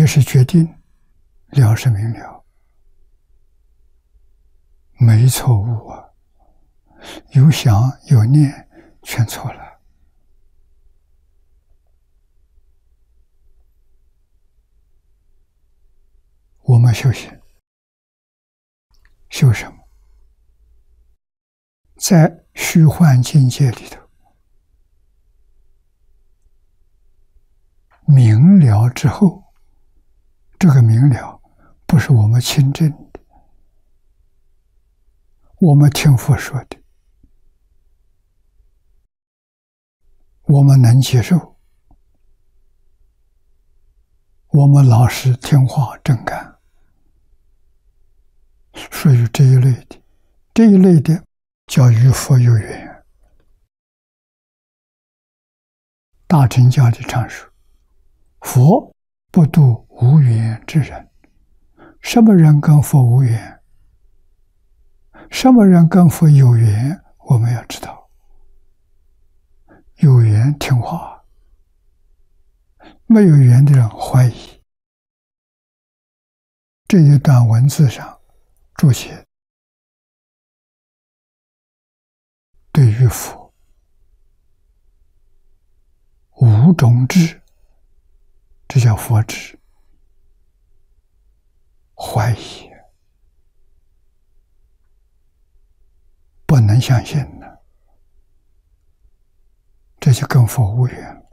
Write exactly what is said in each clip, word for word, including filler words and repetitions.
皆是决定，了是明了，没错误啊。有想有念，全错了。我们修行，修什么？在虚幻境界里头，明了之后，这个明了不是我们亲证的，我们听佛说的，我们能接受，我们老实听话正干，属于这一类的。这一类的叫与佛有缘。大乘教里常说，佛不度无缘之人。什么人跟佛无缘？什么人跟佛有缘？我们要知道，有缘听话，没有缘的人怀疑。这一段文字上注解对于佛五种智，这叫佛智，怀疑，不能相信的，这就跟佛无缘。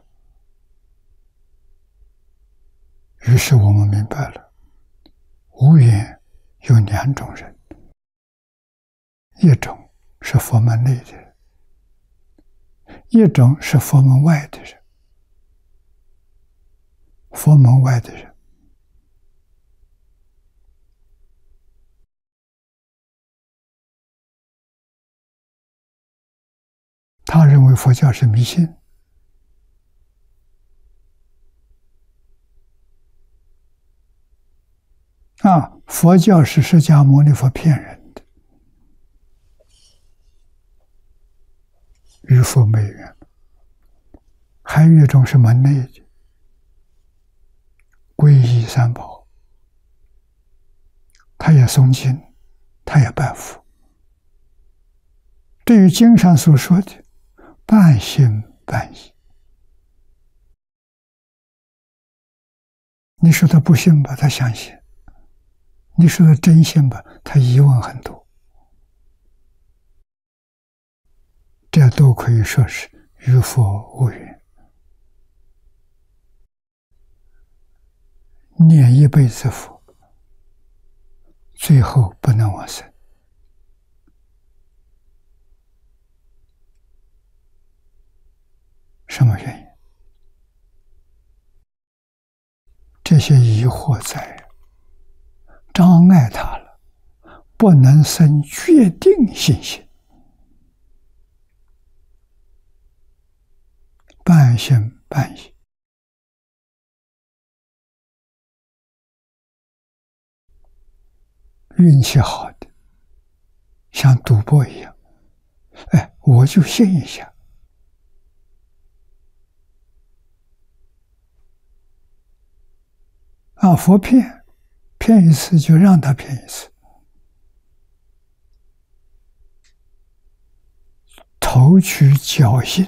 于是我们明白了，无缘有两种人，一种是佛门内的人，一种是佛门外的人。佛门外的人，他认为佛教是迷信，啊，佛教是释迦牟尼佛骗人的，与佛没缘。还有一种是门内的，皈依三宝，他也诵经，他也拜佛。对于经上所说的半信半疑，你说他不信吧，他相信；你说他真信吧，他疑问很多。这都可以说是与佛无缘。念一辈子佛，最后不能往生。什么原因？这些疑惑在，障碍他了，不能生决定信心。半信半疑，运气好的像赌博一样，哎，我就信一下，啊，佛骗骗一次就让他骗一次，投取侥幸。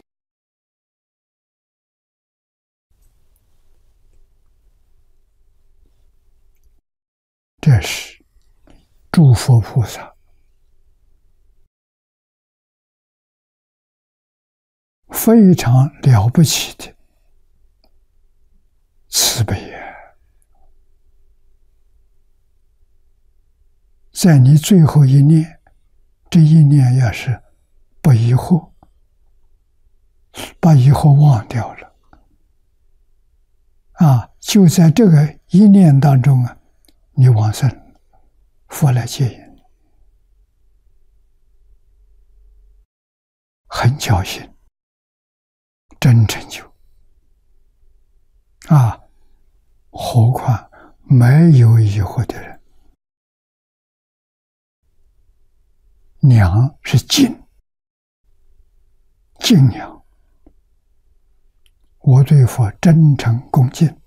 这是诸佛菩萨非常了不起的慈悲啊！在你最后一念，这一念要是不疑惑，把疑惑忘掉了，啊，就在这个一念当中啊，你往生，佛来接引，很侥幸，真成就啊！何况没有疑惑的人，娘是敬，敬娘，我对佛真诚恭敬，